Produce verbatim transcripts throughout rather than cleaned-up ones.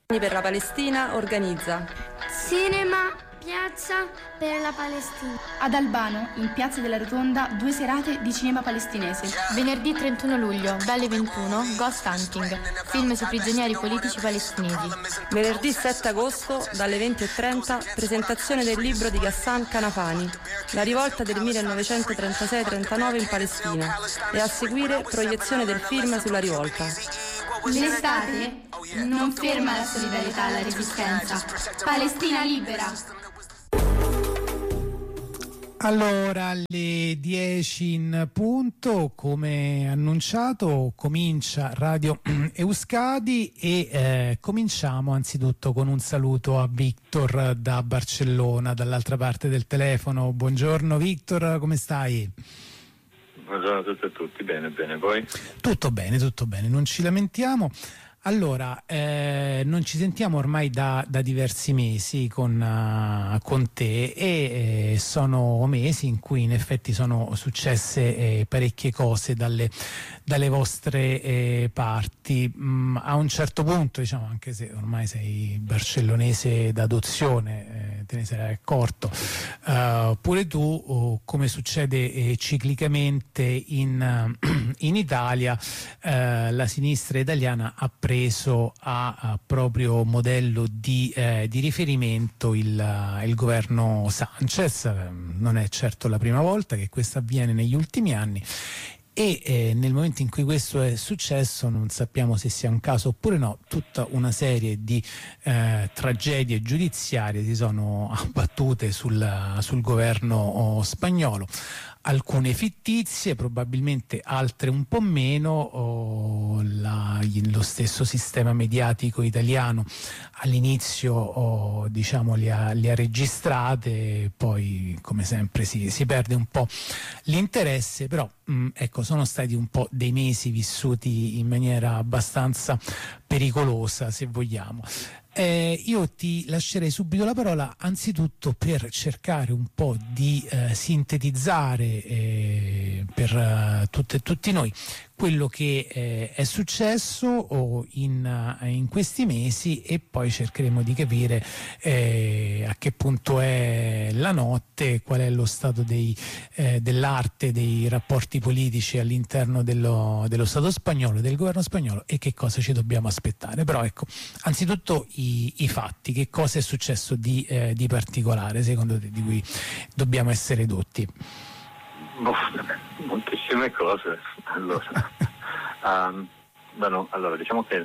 per la Palestina organizza Cinema Piazza per la Palestina. Ad Albano, in Piazza della Rotonda, due serate di cinema palestinese. Venerdì trentuno luglio, dalle ventuno, Ghost Hunting, film sui prigionieri politici palestinesi. Venerdì sette agosto, dalle venti e trenta, presentazione del libro di Ghassan Kanafani, La rivolta del millenovecentotrentasei trentanove in Palestina, e a seguire proiezione del film sulla rivolta. L'estate non ferma la solidarietà alla resistenza. Palestina libera! Allora, alle dieci in punto, come annunciato, comincia Radio Euskadi e eh, cominciamo anzitutto con un saluto a Victor da Barcellona, dall'altra parte del telefono. Buongiorno Victor, come stai? Buongiorno a tutti e a tutti, bene, bene, voi? Tutto bene, tutto bene, non ci lamentiamo. Allora, eh, non ci sentiamo ormai da, da diversi mesi con, uh, con te e eh, sono mesi in cui in effetti sono successe eh, parecchie cose dalle, dalle vostre eh, parti. Mm, a un certo punto, diciamo, anche se ormai sei barcellonese d'adozione, eh, te ne sarai accorto, uh, pure tu, oh, come succede eh, ciclicamente in, uh, in Italia, uh, la sinistra italiana ha preso a, a proprio modello di, eh, di riferimento il, il governo Sanchez. Non è certo la prima volta che questo avviene negli ultimi anni e eh, nel momento in cui questo è successo, non sappiamo se sia un caso oppure no, tutta una serie di eh, tragedie giudiziarie si sono abbattute sul, sul governo oh, spagnolo. Alcune fittizie, probabilmente altre un po' meno. Oh, la, lo stesso sistema mediatico italiano all'inizio oh, diciamo li ha, li ha registrate, poi come sempre si, si perde un po' l'interesse, però mh, ecco, sono stati un po' dei mesi vissuti in maniera abbastanza pericolosa, se vogliamo. Eh, io ti lascerei subito la parola anzitutto per cercare un po' di eh, sintetizzare eh, per uh, tutte, tutti noi quello che eh, è successo oh, in, uh, in questi mesi e poi cercheremo di capire eh, a che punto è la notte, qual è lo stato dei, eh, dell'arte dei rapporti politici all'interno dello, dello Stato spagnolo, del governo spagnolo, e che cosa ci dobbiamo aspettare. Però ecco, anzitutto i, i fatti, che cosa è successo di, eh, di particolare secondo te, di cui dobbiamo essere dotti? Boh, moltissime cose. Allora, um, bueno, allora diciamo che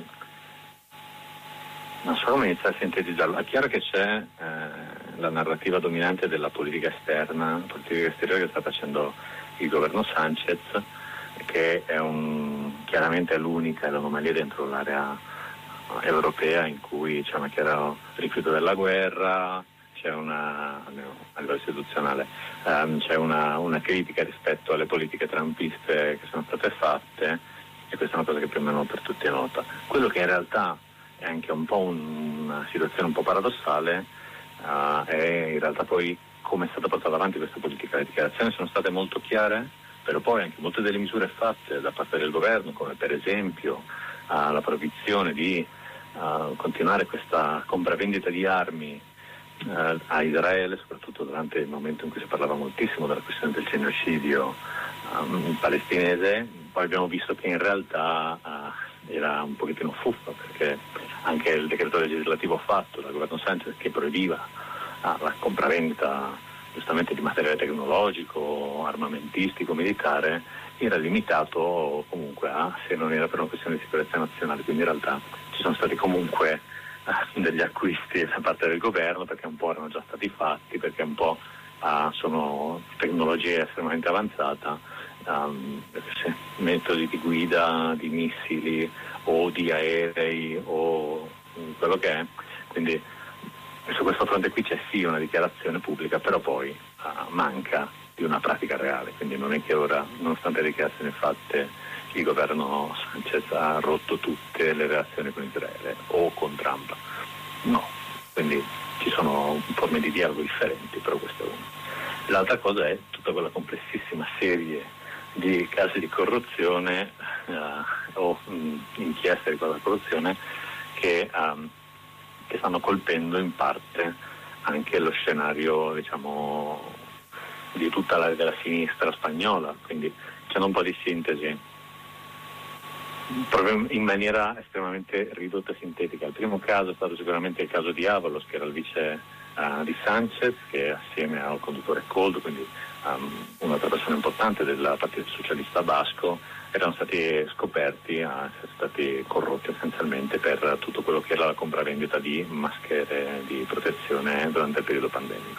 non so come iniziare a sintetizzarlo. È chiaro che c'è eh, la narrativa dominante della politica esterna, la politica esteriore che sta facendo il governo Sanchez, che è un, chiaramente è l'unica, è l'anomalia dentro l'area europea in cui c'è una chiara rifiuto della guerra, c'è una, a livello istituzionale, um, c'è una, una critica rispetto alle politiche trumpiste che sono state fatte, e questa è una cosa che più o meno per tutti è nota. Quello che in realtà è anche un po' un, una situazione un po' paradossale uh, è in realtà poi come è stata portata avanti questa politica. Le dichiarazioni sono state molto chiare, però poi anche molte delle misure fatte da parte del governo, come per esempio uh, la proibizione di uh, continuare questa compravendita di armi Uh, a Israele, soprattutto durante il momento in cui si parlava moltissimo della questione del genocidio um, palestinese. Poi abbiamo visto che in realtà uh, era un pochettino fuffa, perché anche il decreto legislativo fatto dal governo Sanchez, che proibiva uh, la compravendita giustamente di materiale tecnologico, armamentistico, militare, era limitato comunque a, se non era per una questione di sicurezza nazionale. Quindi in realtà ci sono stati comunque degli acquisti da parte del governo, perché un po' erano già stati fatti, perché un po' uh, sono tecnologie estremamente avanzate, um, metodi di guida di missili o di aerei o um, quello che è. Quindi su questo fronte qui c'è sì una dichiarazione pubblica, però poi uh, manca di una pratica reale. Quindi non è che ora, nonostante le dichiarazioni fatte, il governo Sanchez ha rotto tutte le relazioni con Israele o con Trump. No, quindi ci sono forme di dialogo differenti, però questo è uno. L'altra cosa è tutta quella complessissima serie di casi di corruzione uh, o mh, inchieste riguardo alla corruzione che um, che stanno colpendo in parte anche lo scenario, diciamo, di tutta l'area della sinistra spagnola, quindi c'è un po' di sintesi proprio in maniera estremamente ridotta e sintetica. Il primo caso è stato sicuramente il caso di Ábalos, che era il vice uh, di Sánchez, che assieme al conduttore Koldo, quindi um, un'altra persona importante del Partito Socialista Basco, erano stati scoperti a essere stati corrotti essenzialmente per tutto quello che era la compravendita di maschere di protezione durante il periodo pandemico.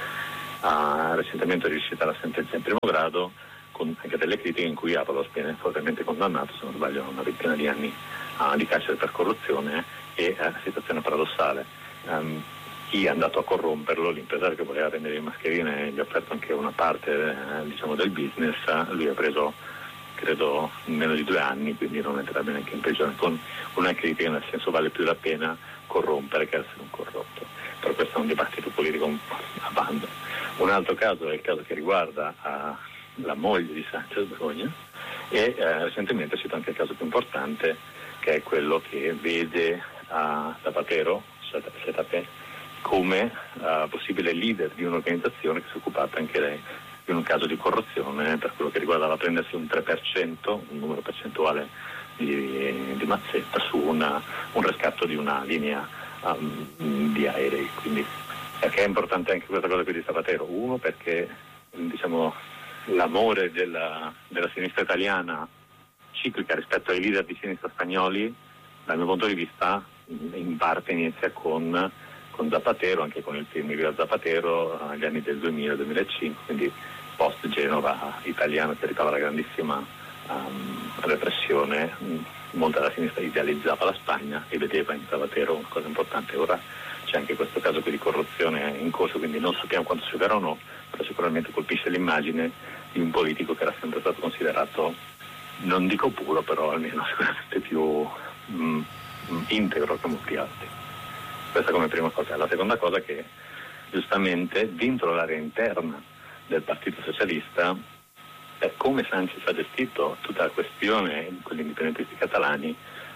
Uh, recentemente è riuscita la sentenza in primo grado, con anche delle critiche in cui Ábalos viene fortemente condannato, se non sbaglio, a una ventina di anni uh, di carcere per corruzione e uh, situazione paradossale. Um, chi è andato a corromperlo, l'impresario che voleva vendere le mascherine, gli ha offerto anche una parte eh, diciamo del business, lui ha preso credo in meno di due anni, quindi non entrerebbe neanche in prigione, con una critica nel senso vale più la pena corrompere che essere un corrotto. Però questo è un dibattito politico a banda. Un altro caso è il caso che riguarda uh, la moglie di Sánchez, Begoña, e uh, recentemente è uscito anche il caso più importante, che è quello che vede uh, Zapatero, Zetape, come uh, possibile leader di un'organizzazione che si è occupata anche lei in un caso di corruzione per quello che riguardava prendersi un tre per cento, un numero percentuale di, di mazzetta su una, un riscatto di una linea um, di aerei. Quindi perché è importante anche questa cosa qui di Zapatero? Uno, perché diciamo l'amore della, della sinistra italiana ciclica rispetto ai leader di sinistra spagnoli, dal mio punto di vista, in parte inizia con, con Zapatero, anche con il film di Via Zapatero agli anni del duemila duemilacinque, quindi post Genova italiano che ritava la grandissima um, repressione. Molta della sinistra idealizzava la Spagna e vedeva in Zapatero una cosa importante. Ora c'è anche questo caso qui di corruzione in corso, quindi non sappiamo quanto sia vero o no, però sicuramente colpisce l'immagine di un politico che era sempre stato considerato, non dico puro, però almeno sicuramente più mh, integro che molti altri. Questa come prima cosa. La seconda cosa è che giustamente dentro l'area interna del Partito Socialista, per come Sánchez ha gestito tutta la questione con gli indipendentisti catalani,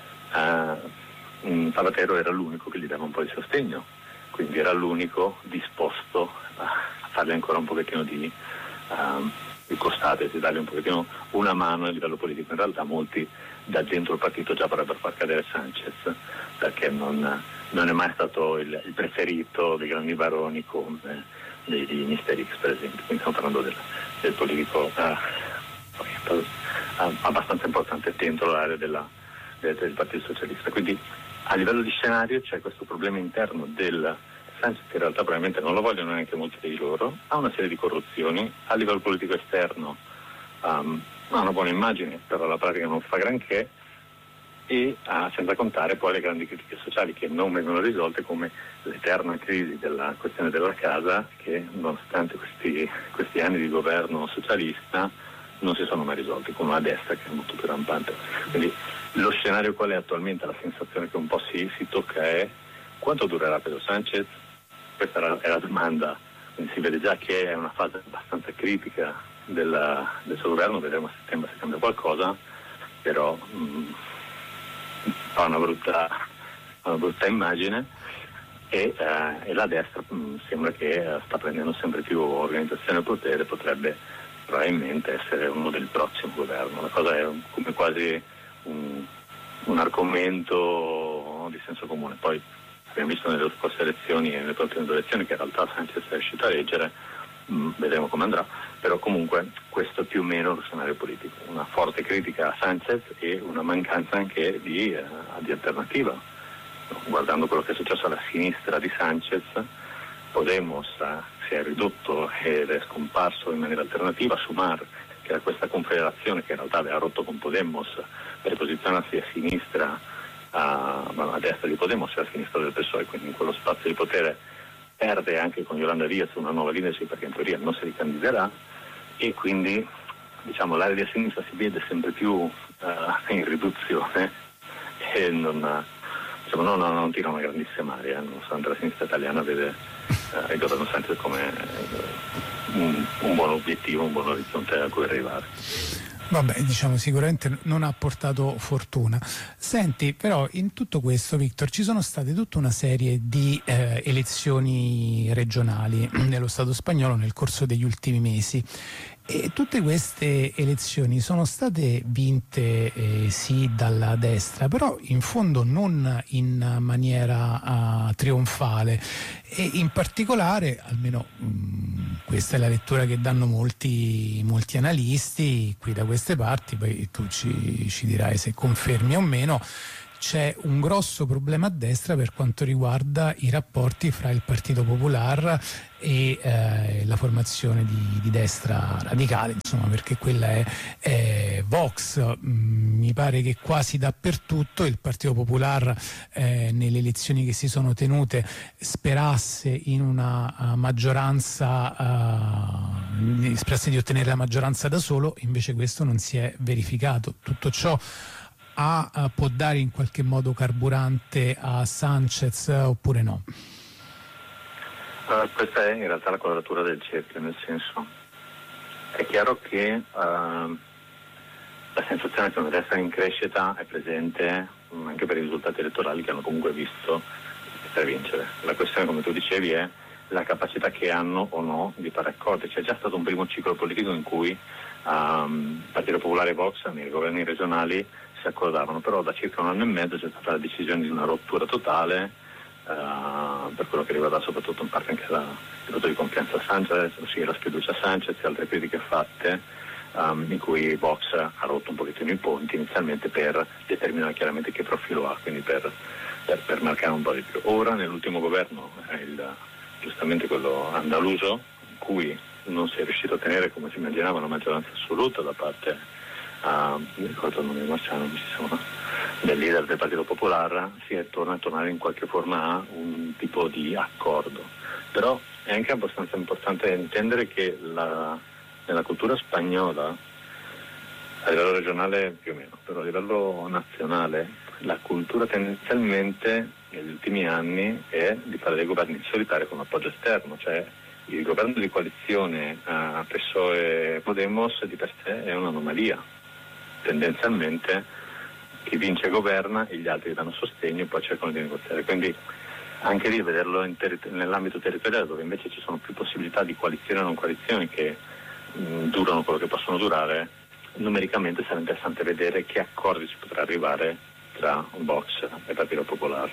eh, Zapatero era l'unico che gli dava un po' di sostegno, quindi era l'unico disposto a fargli ancora un pochettino di, uh, di costate, di dargli un pochettino una mano a livello politico. In realtà molti da dentro il partito già vorrebbero far cadere Sánchez, perché non, non è mai stato il, il preferito dei grandi baroni come dei, dei mister X, per esempio. Quindi stiamo parlando del, del politico uh, uh, abbastanza importante dentro l'area della, del, del Partito Socialista. Quindi a livello di scenario c'è questo problema interno del Sánchez, che in realtà probabilmente non lo vogliono neanche molti di loro, ha una serie di corruzioni, a livello politico esterno um, ha una buona immagine, però la pratica non fa granché, e uh, senza contare poi le grandi critiche sociali che non vengono risolte, come l'eterna crisi della questione della casa, che nonostante questi, questi anni di governo socialista non si sono mai risolti, con una destra che è molto più rampante. Quindi lo scenario qual è attualmente? La sensazione che un po' si, si tocca è: quanto durerà Pedro Sánchez? Questa era, è la domanda. Quindi si vede già che è una fase abbastanza critica della, del suo governo, vedremo a settembre se cambia qualcosa, però mh, fa una brutta, una brutta immagine, e, eh, e la destra mh, sembra che eh, sta prendendo sempre più organizzazione e potere, potrebbe probabilmente essere uno del prossimo governo. La cosa è come quasi un, un argomento di senso comune. Poi abbiamo visto nelle scorse elezioni e nelle prossime elezioni che in realtà Sánchez è riuscito a reggere, mh, vedremo come andrà, però comunque questo è più o meno lo scenario politico, una forte critica a Sánchez e una mancanza anche di, eh, di alternativa. Guardando quello che è successo alla sinistra di Sánchez, Podemos eh, si è ridotto ed è scomparso in maniera alternativa. Sumar, che era questa confederazione che in realtà aveva rotto con Podemos per posizionarsi a sinistra, a, a destra di Podemos e a sinistra del P S O E, quindi in quello spazio di potere perde anche con Yolanda Díaz una nuova leadership, perché in teoria non si ricandiderà, e quindi diciamo l'area di sinistra si vede sempre più uh, in riduzione e non, diciamo, non, non tira una grandissima aria, nonostante la sinistra italiana vede uh, il governo Sánchez come uh, un, un buon obiettivo, un buon orizzonte a cui arrivare. Vabbè, diciamo sicuramente non ha portato fortuna. Senti, però in tutto questo, Victor, ci sono state tutta una serie di eh, elezioni regionali nello Stato spagnolo nel corso degli ultimi mesi. E tutte queste elezioni sono state vinte eh, sì dalla destra, però in fondo non in maniera uh, trionfale, e in particolare, almeno mh, questa è la lettura che danno molti, molti analisti qui da queste parti, poi tu ci, ci dirai se confermi o meno. C'è un grosso problema a destra per quanto riguarda i rapporti fra il Partito Popular e eh, la formazione di, di destra radicale, insomma, perché quella è, è Vox. Mm, mi pare che quasi dappertutto il Partito Popular eh, nelle elezioni che si sono tenute sperasse in una uh, maggioranza, uh, sperasse di ottenere la maggioranza da solo, invece questo non si è verificato. Tutto ciò A, a, può dare in qualche modo carburante a Sanchez oppure no? Uh, questa è in realtà la quadratura del cerchio, nel senso, è chiaro che uh, la sensazione che una destra in crescita è presente um, anche per i risultati elettorali che hanno comunque visto per vincere. La questione, come tu dicevi, è la capacità che hanno o no di fare accordi. C'è già stato un primo ciclo politico in cui um, Partito Popolare e Vox nei governi regionali si accordavano, però da circa un anno e mezzo c'è stata la decisione di una rottura totale uh, per quello che riguarda soprattutto in parte anche la, il voto di confianza a Sanchez, ossia la sfiducia a Sanchez e altre critiche fatte, um, in cui Vox ha rotto un pochettino i ponti inizialmente per determinare chiaramente che profilo ha, quindi per, per, per marcare un po' di più. Ora nell'ultimo governo è il, giustamente quello andaluso, in cui non si è riuscito a ottenere, come si immaginava, una maggioranza assoluta da parte Uh, mi ricordo il nome di Marciano, del leader del Partito Popolare, si è torna a tornare in qualche forma a un tipo di accordo. Però è anche abbastanza importante intendere che la, nella cultura spagnola, a livello regionale più o meno, però a livello nazionale, la cultura tendenzialmente negli ultimi anni è di fare dei governi solitari con appoggio esterno, cioè il governo di coalizione a P S O E e Podemos di per sé è un'anomalia. Tendenzialmente chi vince governa e gli altri danno sostegno e poi cercano di negoziare, quindi anche lì vederlo in terri- nell'ambito territoriale, dove invece ci sono più possibilità di coalizione e non coalizioni che mh, durano quello che possono durare, numericamente sarà interessante vedere che accordi si potrà arrivare tra Vox e Partito Popolare.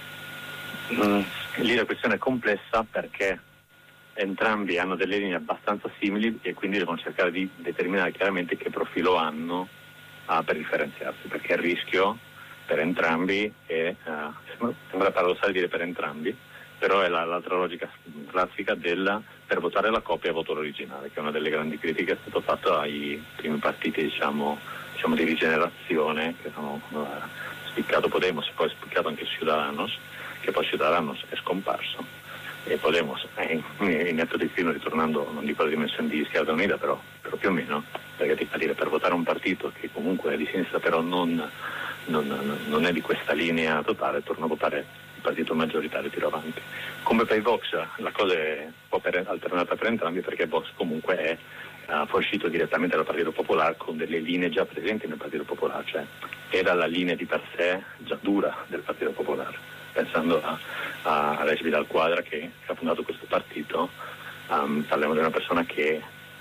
Mm, lì la questione è complessa perché entrambi hanno delle linee abbastanza simili e quindi devono cercare di determinare chiaramente che profilo hanno uh, per differenziarsi, perché il rischio per entrambi è, uh, sembra paradossale dire per entrambi, però è la, l'altra logica classica della per votare la coppia e voto originale, che è una delle grandi critiche che è stato fatto ai primi partiti diciamo, diciamo di rigenerazione, che sono uh, spiccato Podemos e poi spiccato anche Ciudadanos, che poi Ciudadanos è scomparso e Podemos è in, in netto declino, ritornando, non dico la dimensione di Izquierda Unida, però, però più o meno, perché ti fa dire per votare un partito che comunque è di sinistra però non, non, non è di questa linea totale, torna a votare il partito maggioritario, tiro avanti. Come per i Vox la cosa è un po' per, alternata per entrambi, perché Vox comunque è uh, fuoriuscito direttamente dal Partito Popolare con delle linee già presenti nel Partito Popolare, cioè era la linea di per sé già dura del Partito Popolare. Pensando a, a Aleix Vidal Quadra che ha fondato questo partito, um, parliamo di una persona che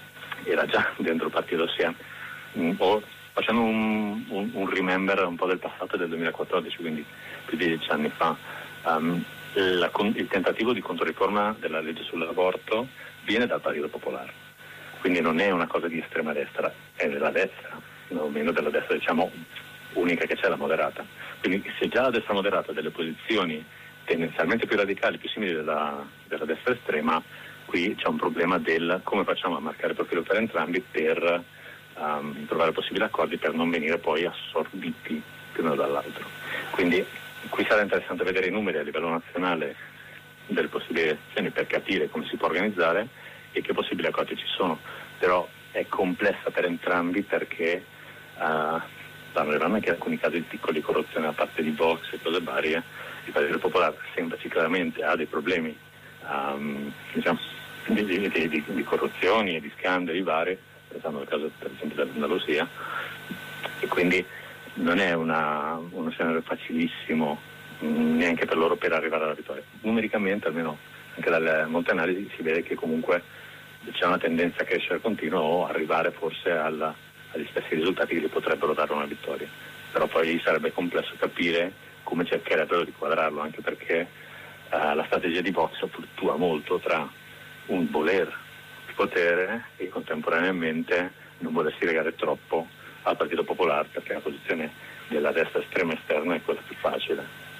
era già dentro il partito, ossia un po' facendo un, un, un remember un po' del passato del duemilaquattordici, quindi più di dieci anni fa. Um, la, il tentativo di controriforma della legge sull'aborto viene dal Partito Popolare, quindi non è una cosa di estrema destra, è della destra, o meno della destra diciamo unica che c'è, la moderata. Quindi se già la destra moderata ha delle posizioni tendenzialmente più radicali, più simili della, della destra estrema, qui c'è un problema del come facciamo a marcare il profilo per entrambi per um, trovare possibili accordi per non venire poi assorbiti l'uno dall'altro. Quindi qui sarà interessante vedere i numeri a livello nazionale delle possibili elezioni per capire come si può organizzare e che possibili accordi ci sono, però è complessa per entrambi perché uh, arriveranno anche alcuni casi di piccoli corruzione da parte di Vox e cose varie. Il Partito Popolare sembra sicuramente ha dei problemi um, diciamo, di, di, di, di corruzioni e di scandali vari, pensando al caso per esempio dell'Andalusia, e quindi non è una, uno scenario facilissimo mh, neanche per loro per arrivare alla vittoria. Numericamente, almeno anche dalle molte analisi, si vede che comunque c'è una tendenza a crescere continua o arrivare forse alla, agli stessi risultati che gli potrebbero dare una vittoria, però poi sarebbe complesso capire come cercherebbero di quadrarlo, anche perché uh, la strategia di Vox fluttua molto tra un voler potere e contemporaneamente non volersi legare troppo al Partito Popolare, perché la posizione della destra estrema esterna è quella più facile.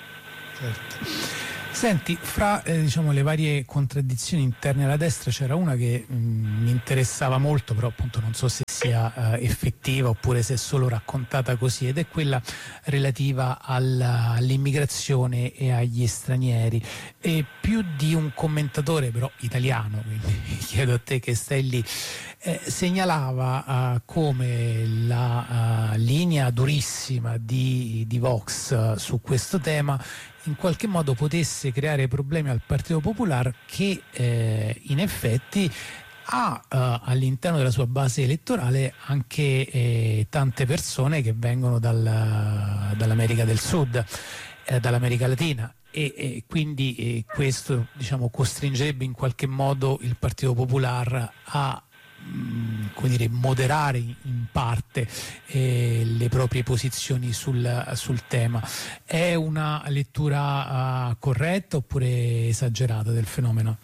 Certo. Senti, fra eh, diciamo, le varie contraddizioni interne alla destra c'era una che mh, mi interessava molto, però appunto non so se sia eh, effettiva oppure se è solo raccontata così, ed è quella relativa alla, all'immigrazione e agli stranieri. E più di un commentatore, però italiano, quindi chiedo a te che stai lì, eh, segnalava uh, come la uh, linea durissima di, di Vox uh, su questo tema in qualche modo potesse creare problemi al Partito Popolare, che eh, in effetti ha eh, all'interno della sua base elettorale anche eh, tante persone che vengono dal, dall'America del Sud, eh, dall'America Latina, e, e quindi eh, questo, diciamo, costringerebbe in qualche modo il Partito Popolare a come dire, moderare in parte eh, le proprie posizioni sul, sul tema. È una lettura uh, corretta oppure esagerata del fenomeno?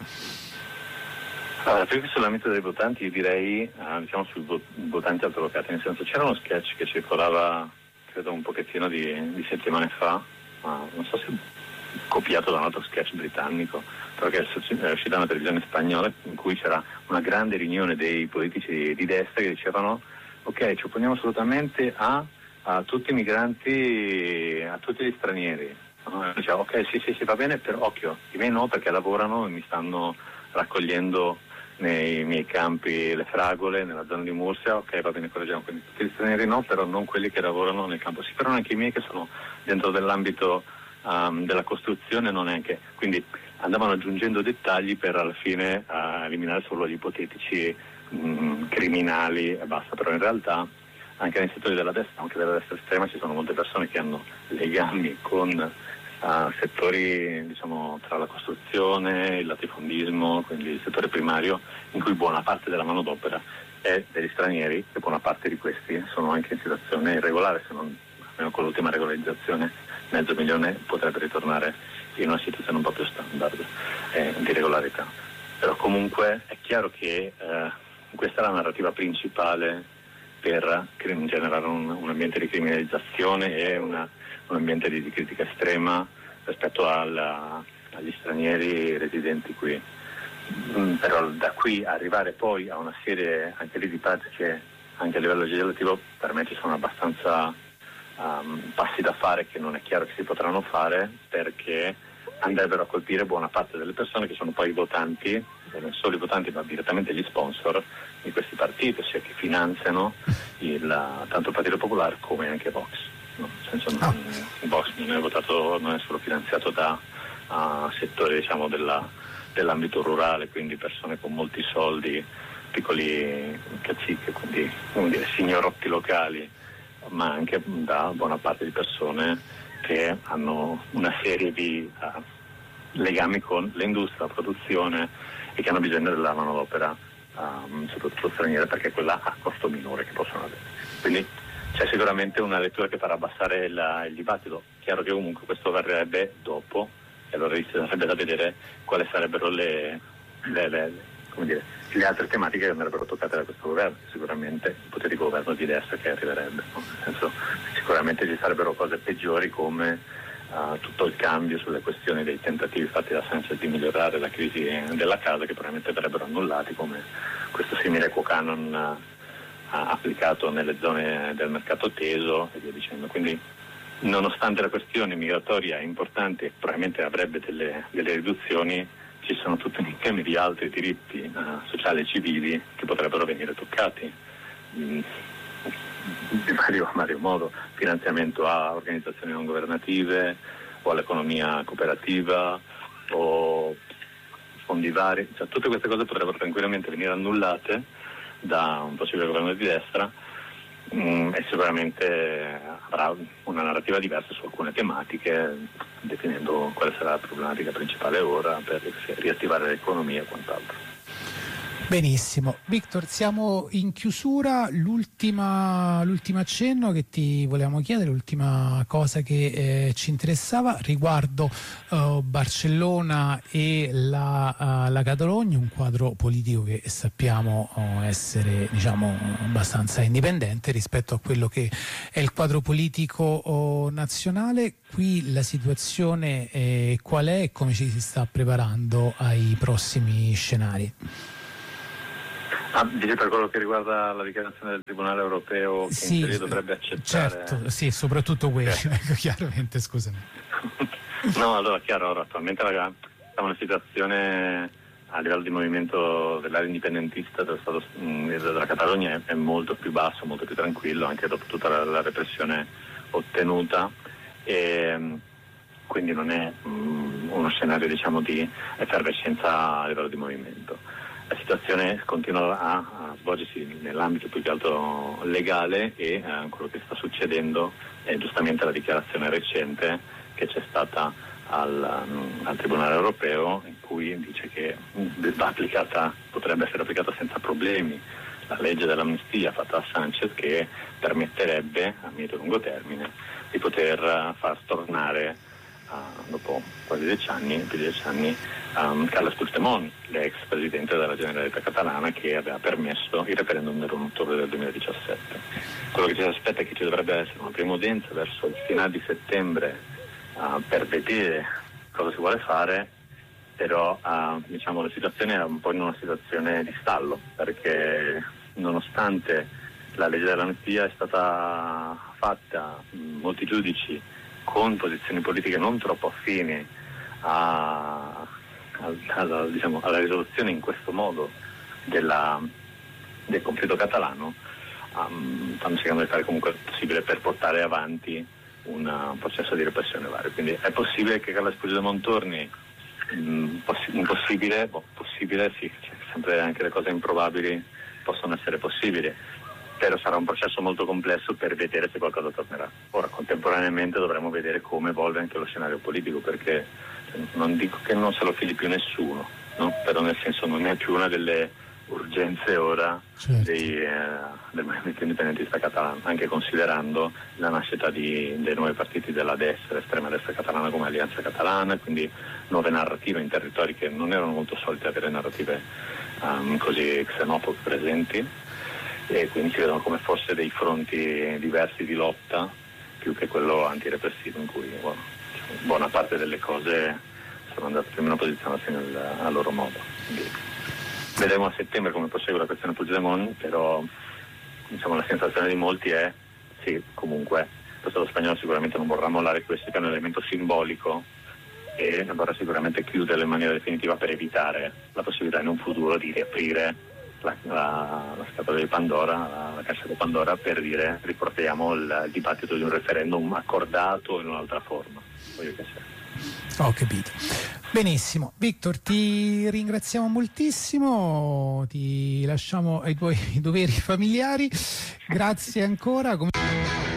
Allora, più che sull'ambito dei votanti, io direi uh, diciamo sui votanti altolocati, nel senso, c'era uno sketch che circolava credo un pochettino di, di settimane fa, ma non so se copiato da un altro sketch britannico, perché è uscita da una televisione spagnola, in cui c'era una grande riunione dei politici di destra che dicevano: ok, ci opponiamo assolutamente a, a tutti i migranti, a tutti gli stranieri. No? Diceva, ok, sì, sì, sì, va bene, però occhio, i miei no, perché lavorano e mi stanno raccogliendo nei miei campi le fragole, nella zona di Mursia. Ok, va bene, correggiamo, quindi tutti gli stranieri no, però non quelli che lavorano nel campo. Sì, però anche i miei che sono dentro dell'ambito Um, della costruzione, non è anche, quindi andavano aggiungendo dettagli per alla fine uh, eliminare solo gli ipotetici um, criminali e basta. Però in realtà anche nei settori della destra, anche della destra estrema, ci sono molte persone che hanno legami con uh, settori, diciamo, tra la costruzione, il latifondismo, quindi il settore primario, in cui buona parte della manodopera è degli stranieri, e buona parte di questi sono anche in situazione irregolare, se non almeno con l'ultima regolarizzazione mezzo milione potrebbe ritornare in una situazione un po' più standard eh, di regolarità. Però comunque è chiaro che eh, questa è la narrativa principale per generare un, un ambiente di criminalizzazione e una, un ambiente di, di critica estrema rispetto alla, agli stranieri residenti qui. Mm, però da qui arrivare poi a una serie anche lì di pratiche anche a livello legislativo, per me ci sono abbastanza Um, passi da fare che non è chiaro che si potranno fare, perché andrebbero a colpire buona parte delle persone che sono poi i votanti, non solo i votanti ma direttamente gli sponsor di questi partiti, ossia che finanziano il, tanto il Partito Popolare come anche Vox. No? Nel senso, non, Vox non è votato, non è solo finanziato da uh, settori, diciamo, della, dell'ambito rurale, quindi persone con molti soldi, piccoli caciche, quindi come dire, signorotti locali, ma anche da buona parte di persone che hanno una serie di uh, legami con l'industria, la produzione, e che hanno bisogno della manodopera, um, soprattutto straniera, perché è quella a costo minore che possono avere. Quindi c'è sicuramente una lettura che farà abbassare il, il dibattito. Chiaro che comunque questo verrebbe dopo, e allora sarebbe da vedere quali sarebbero le, le, le come dire, le altre tematiche che andrebbero toccate da questo governo, sicuramente il potere di governo di destra che arriverebbe, no? Nel senso, sicuramente ci sarebbero cose peggiori come uh, tutto il cambio sulle questioni dei tentativi fatti da Sanchez di migliorare la crisi della casa, che probabilmente verrebbero annullati, come questo simile quo canon uh, applicato nelle zone del mercato teso e via dicendo. Quindi, nonostante la questione migratoria è importante e probabilmente avrebbe delle, delle riduzioni, ci sono tutto un insieme di altri diritti uh, sociali e civili che potrebbero venire toccati mm, in vario, vario modo, finanziamento a organizzazioni non governative o all'economia cooperativa o fondi vari, cioè, tutte queste cose potrebbero tranquillamente venire annullate da un possibile governo di destra, mh, e sicuramente avrà una narrativa diversa su alcune tematiche, definendo quale sarà la problematica principale ora per riattivare l'economia e quant'altro. Benissimo, Victor, siamo in chiusura. L'ultima, l'ultimo accenno che ti volevamo chiedere, l'ultima cosa che eh, ci interessava riguardo uh, Barcellona e la, uh, la Catalogna, un quadro politico che sappiamo uh, essere, diciamo, abbastanza indipendente rispetto a quello che è il quadro politico uh, nazionale. Qui la situazione eh, qual è e come ci si sta preparando ai prossimi scenari? Ah, dici per quello che riguarda la dichiarazione del Tribunale Europeo che sì, in teoria dovrebbe accettare... Certo, sì, soprattutto quello, okay. Ecco, chiaramente, scusami. No, allora, chiaro, ora, attualmente siamo in una situazione a livello di movimento dell'area indipendentista dello Stato, della Catalogna è, è molto più basso, molto più tranquillo, anche dopo tutta la, la repressione ottenuta, e quindi non è um, uno scenario, diciamo, di effervescenza a livello di movimento. La situazione continua a, a svolgersi nell'ambito più che altro legale e eh, quello che sta succedendo è giustamente la dichiarazione recente che c'è stata al, um, al Tribunale Europeo, in cui dice che va applicata, potrebbe essere applicata senza problemi la legge dell'amnistia fatta a Sanchez, che permetterebbe a medio e lungo termine di poter uh, far stornare uh, dopo quasi dieci anni, più di dieci anni, Um, Carles Puigdemont, l'ex presidente della Generalitat catalana, che aveva permesso il referendum del primo ottobre del duemiladiciassette. Quello che ci aspetta è che ci dovrebbe essere una prima udienza verso il finale di settembre uh, per vedere cosa si vuole fare, però uh, diciamo, la situazione è un po' in una situazione di stallo, perché nonostante la legge dell'amnistia è stata fatta, molti giudici con posizioni politiche non troppo affini a Alla, diciamo, alla risoluzione in questo modo della, del conflitto catalano, um, stanno cercando di fare comunque il possibile per portare avanti un uh, processo di repressione vario. Quindi è possibile che Carles Puigdemont torni, um, possi- impossibile, boh, possibile sì, cioè, sempre anche le cose improbabili possono essere possibili, però sarà un processo molto complesso per vedere se qualcosa tornerà. Ora, contemporaneamente dovremo vedere come evolve anche lo scenario politico, perché non dico che non se lo fili più nessuno, no? Però nel senso non è più una delle urgenze ora, certo, dei, eh, del movimento indipendentista catalano, anche considerando la nascita di, dei nuovi partiti della destra, estrema destra catalana come Alleanza Catalana, quindi nuove narrative in territori che non erano molto solite avere narrative um, così xenofobe presenti, e quindi si vedono come forse dei fronti diversi di lotta più che quello antirepressivo, in cui bueno, buona parte delle cose sono andate più o meno posizionate nel, a loro modo. Quindi vedremo a settembre come prosegue la questione Puigdemont, però diciamo, la sensazione di molti è sì, comunque lo Stato spagnolo sicuramente non vorrà mollare questo, che è un elemento simbolico, e vorrà sicuramente chiuderlo in maniera definitiva per evitare la possibilità in un futuro di riaprire la, la, la scatola di Pandora, la, la cassa di Pandora, per dire riportiamo il, il dibattito di un referendum accordato in un'altra forma. Voglio che sia. Ho capito. Benissimo. Victor, ti ringraziamo moltissimo, ti lasciamo ai tuoi doveri familiari. Grazie ancora. Come...